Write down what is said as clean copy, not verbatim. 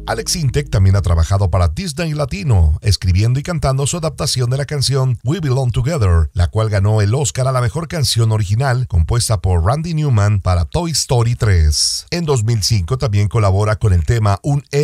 Alex Intec también ha trabajado para Disney Latino, escribiendo y cantando su adaptación de la canción We Belong Together, la cual ganó el Oscar a la mejor canción original, compuesta por Randy Newman para Toy Story 3. En 2005 también colabora con el tema Un